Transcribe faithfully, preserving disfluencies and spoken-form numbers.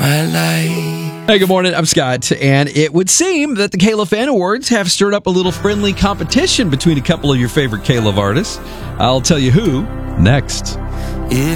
my life. Hey, good morning. I'm Scott, and it would seem that the K-Love Fan Awards have stirred up a little friendly competition between a couple of your favorite K-Love artists. I'll tell you who next. If